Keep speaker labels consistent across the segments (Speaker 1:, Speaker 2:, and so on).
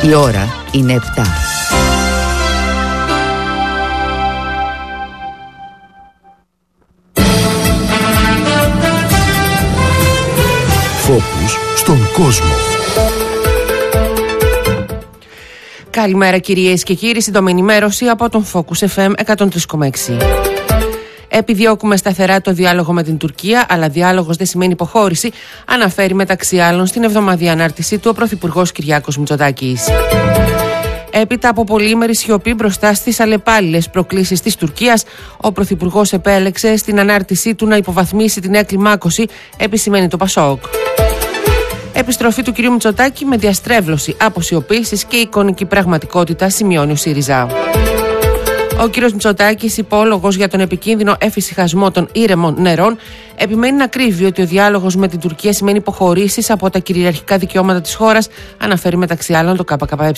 Speaker 1: Η ώρα είναι 7.
Speaker 2: Φόκους στον κόσμο.
Speaker 3: Καλημέρα κυρίες και κύριοι, σύντομη ενημέρωση από τον Focus FM 103,6. Επιδιώκουμε σταθερά το διάλογο με την Τουρκία, αλλά διάλογος δεν σημαίνει υποχώρηση, αναφέρει μεταξύ άλλων στην εβδομαδιαία ανάρτησή του ο Πρωθυπουργός Κυριάκος Μητσοτάκης. Έπειτα από πολυήμερη σιωπή μπροστά στις αλλεπάλληλες προκλήσεις της Τουρκίας, ο Πρωθυπουργός επέλεξε στην ανάρτησή του να υποβαθμίσει τη νέα κλιμάκωση, επισημαίνει το Πασόκ. Επιστροφή του κ. Μητσοτάκη με διαστρέβλωση, αποσιωπήσεις και εικονική πραγματικότητα, σημειώνει ο ΣΥΡΙΖΑ. Ο κ. Μητσοτάκης, υπόλογος για τον επικίνδυνο εφησυχασμό των ήρεμων νερών, επιμένει να κρύβει ότι ο διάλογος με την Τουρκία σημαίνει υποχωρήσεις από τα κυριαρχικά δικαιώματα της χώρας, αναφέρει μεταξύ άλλων το ΚΚΕ.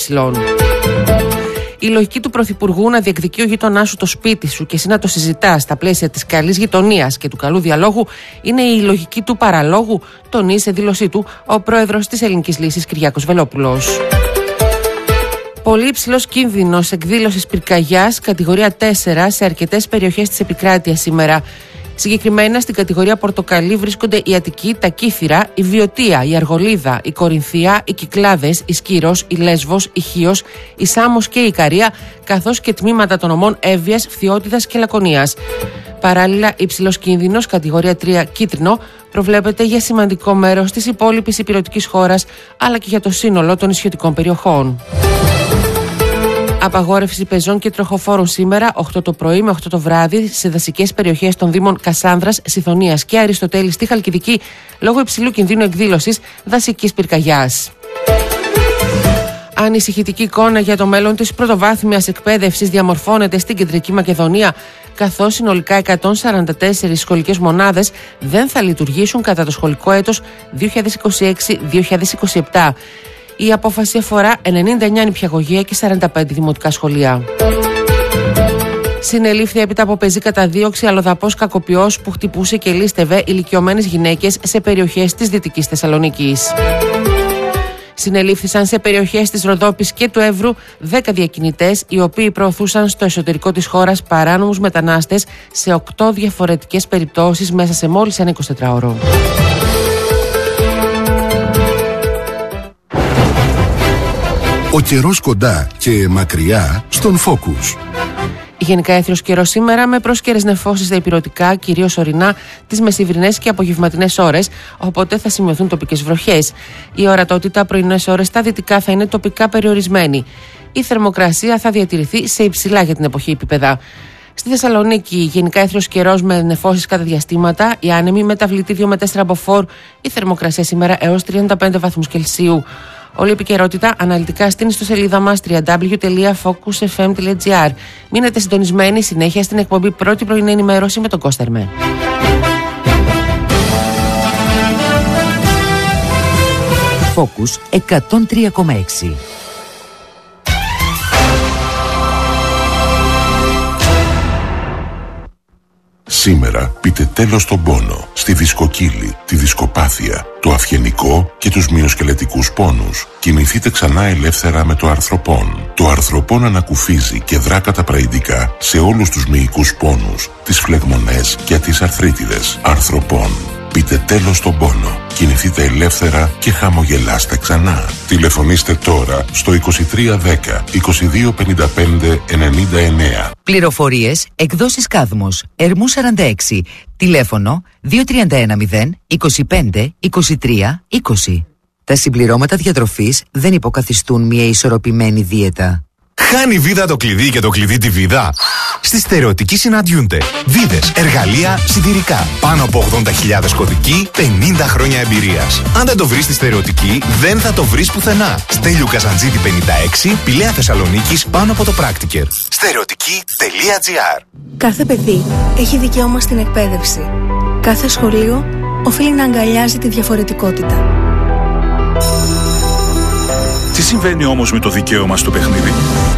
Speaker 3: Η λογική του Πρωθυπουργού να διεκδικεί ο γείτονάς σου το σπίτι σου και εσύ να το συζητάς στα πλαίσια της καλής γειτονίας και του καλού διαλόγου είναι η λογική του παραλόγου, τονίζει σε δήλωσή του ο πρόεδρος της Ελληνικής Λύσης Κυριάκος Βελόπουλος. Πολύ υψηλός κίνδυνος εκδήλωσης πυρκαγιάς, κατηγορία 4, σε αρκετές περιοχές της επικράτειας σήμερα. Συγκεκριμένα στην κατηγορία πορτοκαλί βρίσκονται η Αττική, τα Κύθυρα, η Βιωτία, η Αργολίδα, η Κορινθία, οι Κυκλάδες, η Σκύρος, η Λέσβος, η Χίος, η Σάμος και η Ικαρία, καθώς και τμήματα των ομών Εύβοιας, Φθιώτιδας και Λακωνίας. Παράλληλα, υψηλός κίνδυνος, κατηγορία 3, κίτρινο, προβλέπεται για σημαντικό μέρος της υπόλοιπης ηπειρωτικής χώρας, αλλά και για το σύνολο των νησιωτικών περιοχών. Απαγόρευση πεζών και τροχοφόρων σήμερα, 8 το πρωί με 8 το βράδυ, σε δασικές περιοχές των Δήμων Κασάνδρας, Σιθωνίας και Αριστοτέλη στη Χαλκιδική, λόγω υψηλού κινδύνου εκδήλωσης δασικής πυρκαγιάς. Ανησυχητική εικόνα για το μέλλον της πρωτοβάθμιας εκπαίδευσης διαμορφώνεται στην Κεντρική Μακεδονία, καθώς συνολικά 144 σχολικές μονάδες δεν θα λειτουργήσουν κατά το σχολικό έτος 2026-2027. Η απόφαση αφορά 99 νηπιαγωγεία και 45 δημοτικά σχολεία. Συνελήφθη έπειτα από πεζή καταδίωξη αλλοδαπός κακοποιός που χτυπούσε και λίστευε ηλικιωμένες γυναίκες σε περιοχές της Δυτικής Θεσσαλονίκης. Συνελήφθησαν σε περιοχές της Ροδόπης και του Εύρου 10 διακινητές, οι οποίοι προωθούσαν στο εσωτερικό της χώρας παράνομους μετανάστες σε 8 διαφορετικές περιπτώσεις μέσα σε μόλις ένα 24ωρο.
Speaker 2: Ο καιρός κοντά και μακριά στον Focus.
Speaker 3: Γενικά έθριος καιρός σήμερα με πρόσκαιρες νεφώσεις στα ηπειρωτικά, κυρίως ορεινά, τις μεσημβρινές και απογευματινές ώρες, οπότε θα σημειωθούν τοπικές βροχές. Η ορατότητα πρωινές ώρες στα δυτικά θα είναι τοπικά περιορισμένη. Η θερμοκρασία θα διατηρηθεί σε υψηλά για την εποχή επίπεδα. Στη Θεσσαλονίκη, γενικά έθριος καιρός με νεφώσεις κατά διαστήματα, οι άνεμοι μεταβλητή 2 με 4 μποφόρ, η θερμοκρασία σήμερα έως 35 βαθμούς Κελσίου. Όλη η επικαιρότητα αναλυτικά στην ιστοσελίδα μας www.focusfm.gr. Μείνετε συντονισμένοι συνέχεια στην εκπομπή Πρώτη Πρωινή Ενημέρωση με τον Κώστα Ερμέ.
Speaker 1: Focus 103,6.
Speaker 2: Σήμερα πείτε τέλος στον πόνο, στη δισκοκύλη, τη δισκοπάθεια, το αυγενικό και τους μυοσκελετικούς πόνους. Κινηθείτε ξανά ελεύθερα με το αρθροπόν. Το αρθροπόν ανακουφίζει και δρά καταπραγητικά σε όλους τους μυϊκούς πόνους, τις φλεγμονές και τις αρθρίτιδες. Αρθροπόν. Πείτε τέλος στον πόνο. Κινηθείτε ελεύθερα και χαμογελάστε ξανά. Τηλεφωνήστε τώρα στο 2310 2255 99.
Speaker 1: Πληροφορίες, εκδόσεις Κάδμος, Ερμού 46, τηλέφωνο 2310 25 23 20. Τα συμπληρώματα διατροφής δεν υποκαθιστούν μια ισορροπημένη δίαιτα.
Speaker 4: Χάνει βίδα το κλειδί και το κλειδί τη βίδα. Στη Στερεωτική συναντιούνται βίδες, εργαλεία, σιτηρικά. Πάνω από 80.000 κωδικοί, 50 χρόνια εμπειρίας. Αν δεν το βρεις στη Στερεωτική, δεν θα το βρεις πουθενά. Στέλιου Καζαντζίδη 56, Πηλαία Θεσσαλονίκης, πάνω από το Πράκτικερ. Στερεωτική.gr.
Speaker 5: Κάθε παιδί έχει δικαίωμα στην εκπαίδευση. Κάθε σχολείο οφείλει να αγκαλιάζει τη διαφορετικότητα.
Speaker 6: Τι συμβαίνει όμως με το δικαίωμα στο παιχνίδι?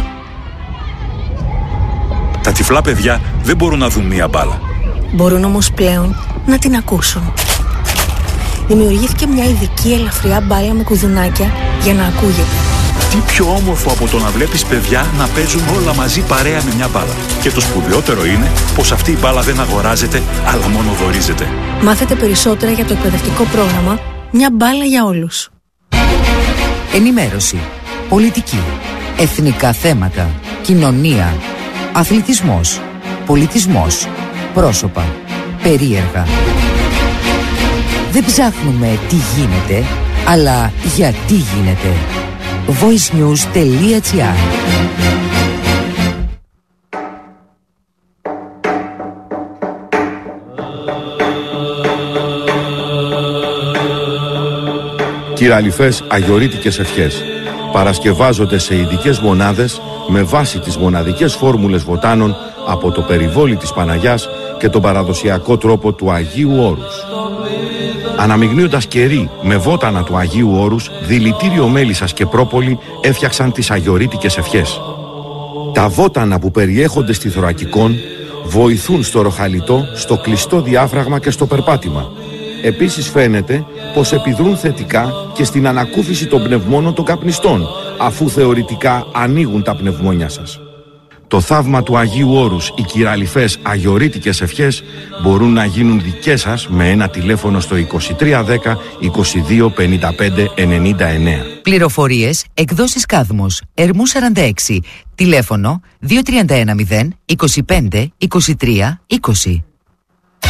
Speaker 6: Τα τυφλά παιδιά δεν μπορούν να δουν μία μπάλα.
Speaker 5: Μπορούν όμως πλέον να την ακούσουν. Δημιουργήθηκε μια ειδική ελαφριά μπάλα με κουδουνάκια για να ακούγεται.
Speaker 6: Τι πιο όμορφο από το να βλέπεις παιδιά να παίζουν όλα μαζί παρέα με μια μπάλα. Και το σπουδαιότερο είναι πως αυτή η μπάλα δεν αγοράζεται, αλλά μόνο δωρίζεται.
Speaker 5: Μάθετε περισσότερα για το εκπαιδευτικό πρόγραμμα «Μια μπάλα για όλους».
Speaker 1: Ενημέρωση, πολιτική, εθνικά θέματα, κοινωνία, αθλητισμός, πολιτισμός, πρόσωπα, περίεργα. Δεν ψάχνουμε τι γίνεται, αλλά γιατί γίνεται. voicenews.gr.
Speaker 7: Κυραλιφές αγιορείτικες ευχές παρασκευάζονται σε ειδικές μονάδες με βάση τις μοναδικές φόρμουλες βοτάνων από το περιβόλι της Παναγιάς και τον παραδοσιακό τρόπο του Αγίου Όρους. Αναμειγνύοντας κερί με βότανα του Αγίου Όρους, δηλητήριο μέλισσας και πρόπολη έφτιαξαν τις αγιορείτικες ευχές. Τα βότανα που περιέχονται στη θωρακικόν βοηθούν στο ροχαλιτό, στο κλειστό διάφραγμα και στο περπάτημα. Επίσης φαίνεται πως επιδρούν θετικά και στην ανακούφιση των πνευμόνων των καπνιστών, αφού θεωρητικά ανοίγουν τα πνευμόνια σας. Το θαύμα του Αγίου Όρους, οι κυραλιφές αγιορείτικες ευχές μπορούν να γίνουν δικές σας με ένα τηλέφωνο στο 2310 22 55 99.
Speaker 1: Πληροφορίες, εκδόσεις Κάδμος, Ερμού 46, τηλέφωνο 2310 25 23 20.